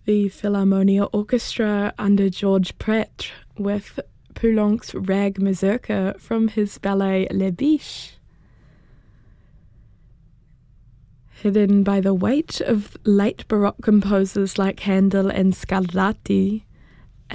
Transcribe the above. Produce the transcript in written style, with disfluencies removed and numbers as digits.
the Philharmonia Orchestra under Georges Prêtre with Poulenc's Rag Mazurka from his ballet Les Biches. Hidden by the weight of late Baroque composers like Handel and Scarlatti,